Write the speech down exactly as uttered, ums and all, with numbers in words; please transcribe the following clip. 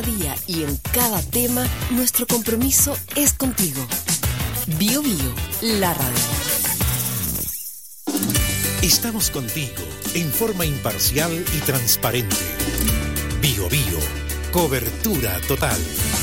día y en cada tema, nuestro compromiso es contigo. Bio Bio, la radio. Estamos contigo en forma imparcial y transparente. Bio Bio, cobertura total.